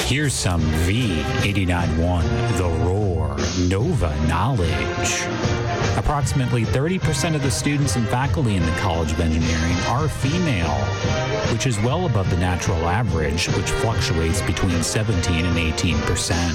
Here's some V89.1 The Roar Nova knowledge. Approximately 30% of the students and faculty in the College of Engineering are female, which is well above the natural average, which fluctuates between 17 and 18%.